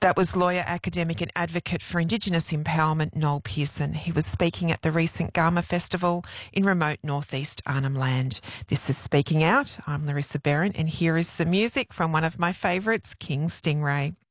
That was lawyer, academic and advocate for Indigenous empowerment Noel Pearson. He was speaking at the recent Garma Festival in remote northeast Arnhem Land. This is Speaking Out. I'm Larissa Barron and here is some music from one of my favourites, King Stingray.